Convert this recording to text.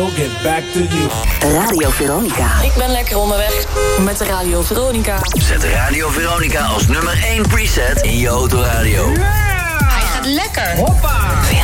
get back to you. Radio Veronica. Ik ben lekker onderweg met de Radio Veronica. Zet Radio Veronica als nummer 1 preset in je autoradio. Hij gaat lekker. Hoppa!